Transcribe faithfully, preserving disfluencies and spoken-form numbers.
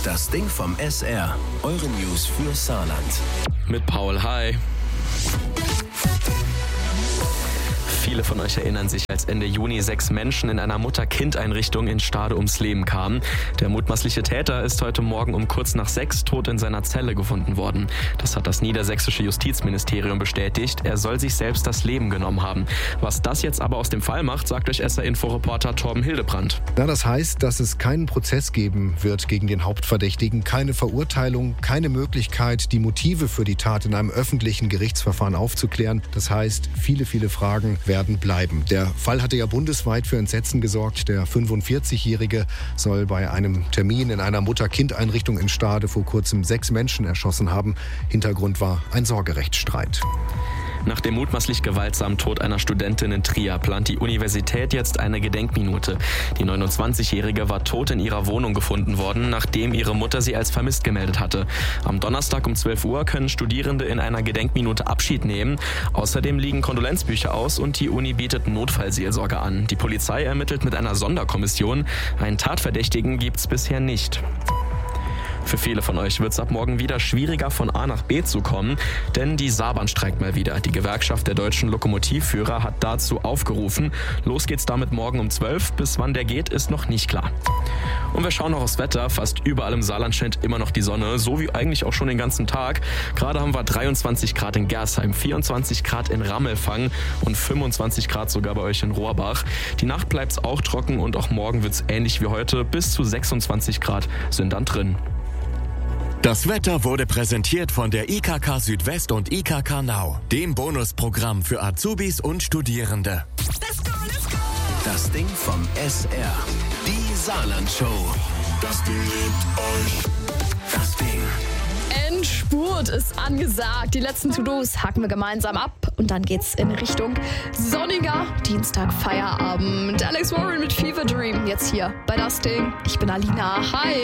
Das Ding vom S R. Eure News für Saarland. Mit Paul, hi. Viele von euch erinnern sich, als Ende Juni sechs Menschen in einer Mutter-Kind-Einrichtung in Stade ums Leben kamen. Der mutmaßliche Täter ist heute Morgen um kurz nach sechs tot in seiner Zelle gefunden worden. Das hat das niedersächsische Justizministerium bestätigt. Er soll sich selbst das Leben genommen haben. Was das jetzt aber aus dem Fall macht, sagt euch S R-Info-Reporter Torben Hildebrandt. Ja, das heißt, dass es keinen Prozess geben wird gegen den Hauptverdächtigen, keine Verurteilung, keine Möglichkeit, die Motive für die Tat in einem öffentlichen Gerichtsverfahren aufzuklären. Das heißt, viele, viele Fragen werden bleiben. Der Fall hatte ja bundesweit für Entsetzen gesorgt. Der fünfundvierzigjährige soll bei einem Termin in einer Mutter-Kind-Einrichtung in Stade vor kurzem sechs Menschen erschossen haben. Hintergrund war ein Sorgerechtsstreit. Nach dem mutmaßlich gewaltsamen Tod einer Studentin in Trier plant die Universität jetzt eine Gedenkminute. Die neunundzwanzigjährige war tot in ihrer Wohnung gefunden worden, nachdem ihre Mutter sie als vermisst gemeldet hatte. Am Donnerstag um zwölf Uhr können Studierende in einer Gedenkminute Abschied nehmen. Außerdem liegen Kondolenzbücher aus und die Uni bietet Notfallseelsorge an. Die Polizei ermittelt mit einer Sonderkommission. Einen Tatverdächtigen gibt's bisher nicht. Für viele von euch wird es ab morgen wieder schwieriger, von A nach B zu kommen, denn die Saarbahn streikt mal wieder. Die Gewerkschaft der deutschen Lokomotivführer hat dazu aufgerufen. Los geht's damit morgen um zwölf. Bis wann der geht, ist noch nicht klar. Und wir schauen noch aufs Wetter. Fast überall im Saarland scheint immer noch die Sonne, so wie eigentlich auch schon den ganzen Tag. Gerade haben wir dreiundzwanzig Grad in Gersheim, vierundzwanzig Grad in Rammelfang und fünfundzwanzig Grad sogar bei euch in Rohrbach. Die Nacht bleibt's auch trocken und auch morgen wird's ähnlich wie heute. Bis zu sechsundzwanzig Grad sind dann drin. Das Wetter wurde präsentiert von der I K K Südwest und I K K Now, dem Bonusprogramm für Azubis und Studierende. Let's go, let's go. Das Ding vom S R. Die Saarland-Show. Das Ding liebt euch. Das Ding. Endspurt ist angesagt. Die letzten To-Dos haken wir gemeinsam ab. Und dann geht's in Richtung sonniger Dienstag Feierabend. Alex Warren mit Fever Dream. Jetzt hier bei Das Ding. Ich bin Alina. Hi.